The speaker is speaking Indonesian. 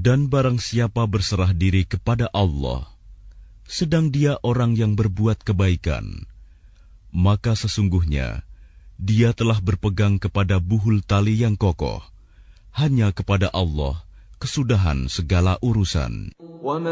Dan barang siapa berserah diri kepada Allah, sedang dia orang yang berbuat kebaikan, maka sesungguhnya dia telah berpegang kepada buhul tali yang kokoh. Hanya kepada Allah kesudahan segala urusan.